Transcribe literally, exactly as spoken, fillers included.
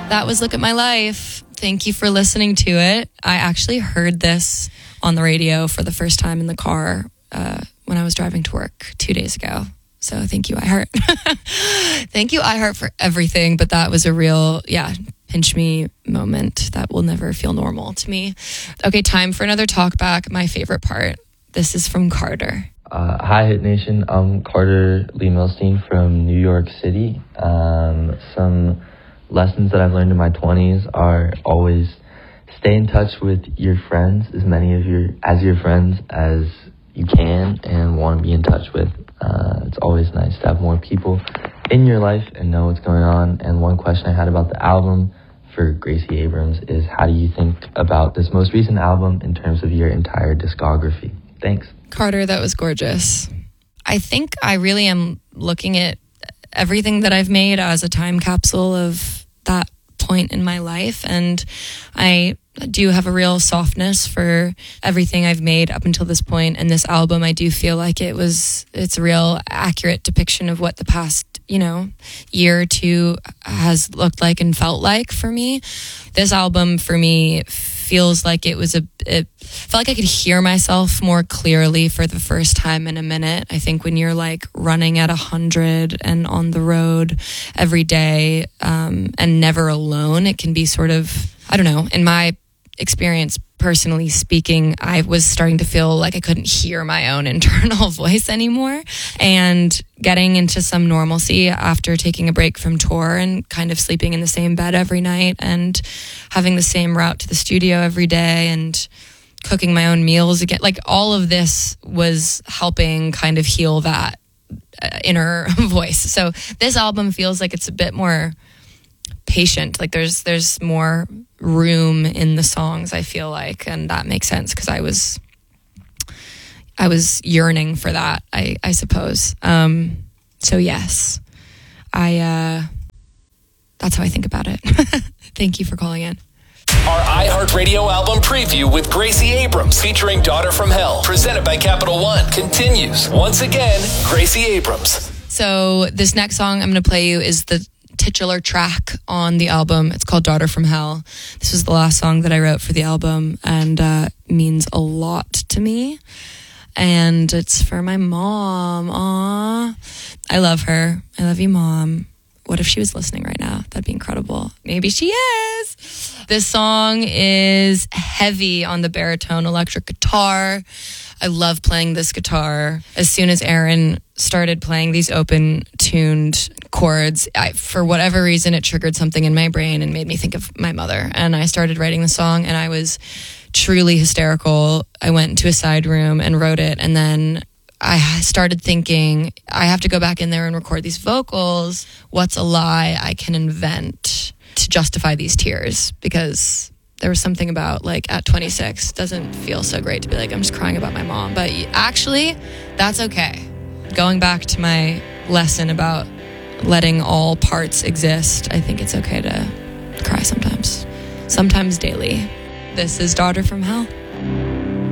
That was Look at My Life. Thank you for listening to it. I actually heard this on the radio for the first time in the car uh, when I was driving to work two days ago. So thank you, iHeart. Thank you, iHeart, for everything. But that was a real, yeah, pinch me moment that will never feel normal to me. Okay, time for another talk back. My favorite part. This is from Carter. Uh, hi, Hit Nation. I'm Carter Lee Milstein from New York City. Um, some lessons that I've learned in my twenties are always stay in touch with your friends, as many of your as your friends as you can and want to be in touch with. Uh, it's always nice to have more people in your life and know what's going on. And one question I had about the album for Gracie Abrams is, how do you think about this most recent album in terms of your entire discography? Thanks. Carter, that was gorgeous. I think I really am looking at everything that I've made as a time capsule of that point in my life. And I do have a real softness for everything I've made up until this point. And this album, I do feel like it was, it's a real accurate depiction of what the past, you know, year or two has looked like and felt like for me. This album for me feels like it was a, it felt like I could hear myself more clearly for the first time in a minute. I think when you're like running at a hundred and on the road every day, um, and never alone, it can be sort of, I don't know, in my experience, personally speaking, I was starting to feel like I couldn't hear my own internal voice anymore, and getting into some normalcy after taking a break from tour and kind of sleeping in the same bed every night and having the same route to the studio every day and cooking my own meals again. Like, all of this was helping kind of heal that uh, inner voice. So this album feels like it's a bit more patient. Like there's there's more room in the songs, I feel like, and that makes sense because I was I was yearning for that, I, I suppose. Um, so yes, I uh, that's how I think about it. Thank you for calling in. Our iHeartRadio album preview with Gracie Abrams featuring Daughter from Hell, presented by Capital One, continues. Once again, Gracie Abrams. So this next song I'm going to play you is the titular track on the album. It's called Daughter from Hell. This was the last song that I wrote for the album, and uh, means a lot to me. And it's for my mom. Aw, I love her. I love you, Mom. What if she was listening right now? That'd be incredible. Maybe she is. This song is heavy on the baritone electric guitar. I love playing this guitar. As soon as Aaron started playing these open-tuned chords, I, for whatever reason, it triggered something in my brain and made me think of my mother. And I started writing the song, and I was truly hysterical. I went into a side room and wrote it, and then I started thinking, I have to go back in there and record these vocals. What's a lie I can invent to justify these tears? Because there was something about, like, at twenty-six, doesn't feel so great to be like, I'm just crying about my mom. But actually, that's okay. Going back to my lesson about letting all parts exist, I think it's okay to cry sometimes. Sometimes daily. This is Daughter from Hell.